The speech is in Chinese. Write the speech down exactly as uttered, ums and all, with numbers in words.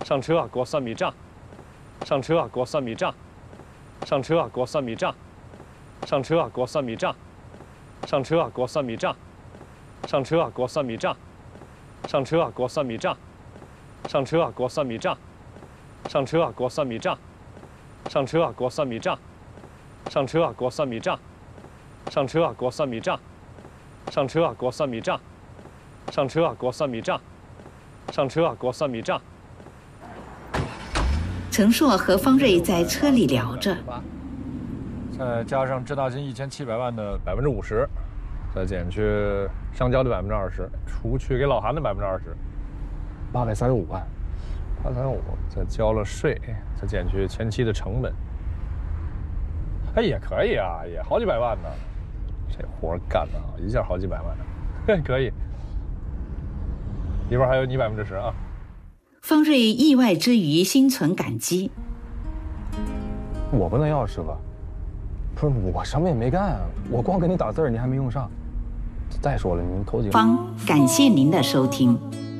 上车，给我算笔账。上车，给我算笔账。上车，给我算笔账。上车，给我算笔账。上车，给我算笔账。上车，给我算笔账。上车，给我算笔账。上车，给我算笔账。上车，给我算笔账。上车，给我算笔账。上车，给我算笔账。上车，给我算笔账。上车，给我算笔账。上车，给我算笔账。上车，给我算笔账。 陈硕和方瑞在车里聊着。 再加上滞纳金一千七百万的百分之五十，再减去上交的百分之二十，除去给老韩的百分之二十，八百三十五万，八三五，再交了税，再减去前期的成本，哎，也可以啊，也好几百万呢。这活干的啊，一下好几百万，嘿，可以。里边还有你百分之十啊。 方瑞意外之余心存感激。 我不能要，师傅。不是我什么也没干，我光给你打字儿，你还没用上。再说了，您头几。 方，感谢您的收听。